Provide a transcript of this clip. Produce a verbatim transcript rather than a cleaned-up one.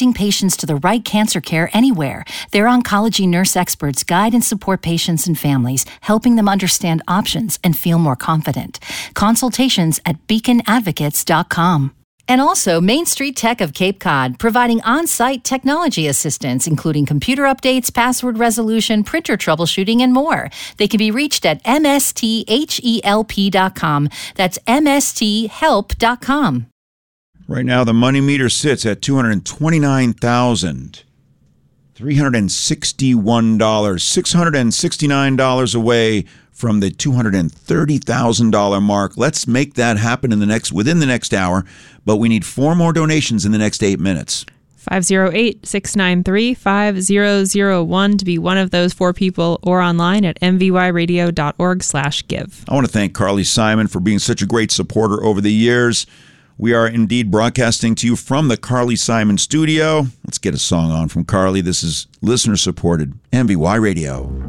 directing patients to the right cancer care anywhere. Their oncology nurse experts guide and support patients and families, helping them understand options and feel more confident. Consultations at beacon advocates dot com. And also Main Street Tech of Cape Cod, providing on-site technology assistance, including computer updates, password resolution, printer troubleshooting, and more. They can be reached at m s t help dot com. That's m s t help dot com. Right now, the money meter sits at two hundred twenty-nine thousand three hundred sixty-one dollars, six hundred sixty-nine dollars away from the two hundred thirty thousand dollars mark. Let's make that happen in the next within the next hour, but we need four more donations in the next eight minutes. five oh eight, six nine three, five oh oh one to be one of those four people, or online at m v y radio dot org slash give. I want to thank Carly Simon for being such a great supporter over the years. We are indeed broadcasting to you from the Carly Simon studio. Let's get a song on from Carly. This is listener-supported M V Y Radio.